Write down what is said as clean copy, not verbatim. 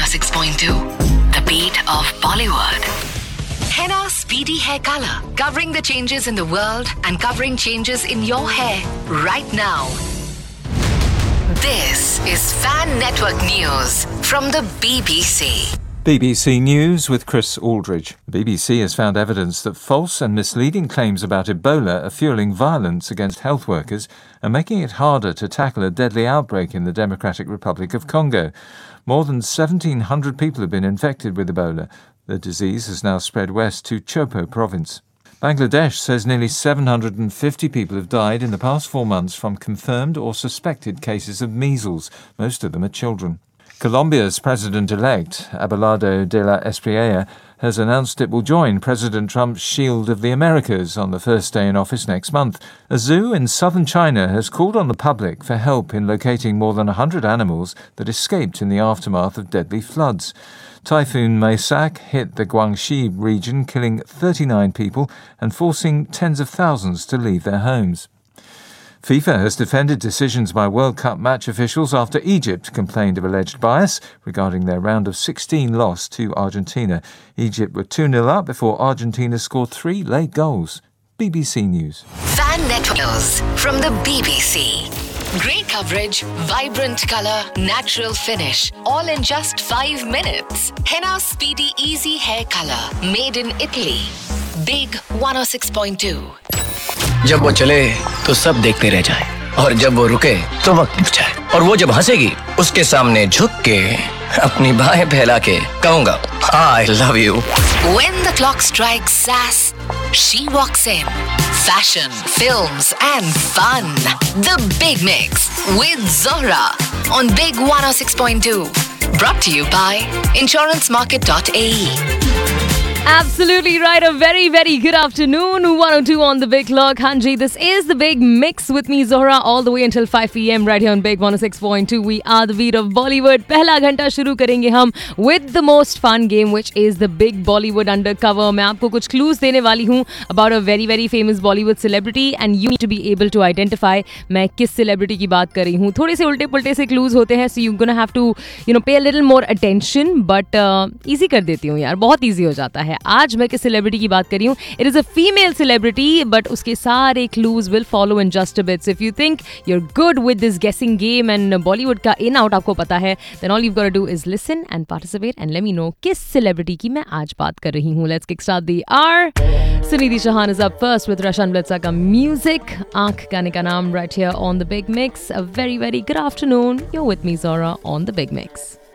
106.2, the beat of Bollywood. Henna Speedy Hair Color, covering the changes in the world and covering changes in your hair right now. This is Fan Network News from the BBC. BBC News with Chris Aldridge. The BBC has found evidence that false and misleading claims about Ebola are fueling violence against health workers and making it harder to tackle a deadly outbreak in the Democratic Republic of Congo. More than 1,700 people have been infected with Ebola. The disease has now spread west to Chopo province. Bangladesh says nearly 750 people have died in the past 4 months from confirmed or suspected cases of measles. Most of them are children. Colombia's president-elect, Abelardo de la Espriella, has announced it will join President Trump's Shield of the Americas on the first day in office next month. A zoo in southern China has called on the public for help in locating more than 100 animals that escaped in the aftermath of deadly floods. Typhoon Maisak hit the Guangxi region, killing 39 people and forcing tens of thousands to leave their homes. FIFA has defended decisions by World Cup match officials after Egypt complained of alleged bias regarding their round of 16 loss to Argentina. Egypt were 2-0 up before Argentina scored 3 late goals. BBC News. Fan Network News from the BBC. Great coverage, vibrant colour, natural finish, all in just 5 minutes. Henna Speedy Easy Hair Color, made in Italy. Big 106.2. जब वो चले तो सब देखते रह जाएं, और जब वो रुके तो वक्त रुक जाए, और वो जब हंसेगी उसके सामने झुक के अपनी बाहें फैला के कहूँगा I love you. When the clock strikes sass, she walks in. Fashion, films and fun. The Big Mix with Zohra on Big 106.2. Brought to you by insurancemarket.ae. Absolutely right. A very, very good afternoon. 102 on the Big Clock. Hanji, this is the Big Mix with me, Zohra, all the way until 5 p.m. right here on Big 106.2. We are the beat of Bollywood. पहला घंटा शुरू करेंगे हम with the most fun game, which is the Big Bollywood Undercover. मैं आपको कुछ clues देने वाली हूँ about a very, very famous Bollywood celebrity, and you need to be able to identify मैं किस celebrity की बात कर रही हूँ. थोड़े से उल्टे-पुल्टे से clues होते हैं, so you're gonna have to, pay a little more attention, but easy कर देती हूँ यार, बहुत easy हो जाता है. आज मैं किस सेलिब्रिटी की बात कर रही हूँ. It is a female celebrity, but उसके सारे clues will follow in just a bit. So if you think you are good with this गेसिंग गेम एंड बॉलीवुड का इन आउट आपको पता है, then all you got to do is listen and participate and let me know किस celebrity की मैं आज बात कर रही हूँ. Let's kick start the our. Sunidhi Chauhan is up first with रशान ब्लिट्जा का म्यूजिक. आंख गाने का नाम right here on the Big Mix. A very, very good afternoon. You're with me, Zora, on the Big Mix.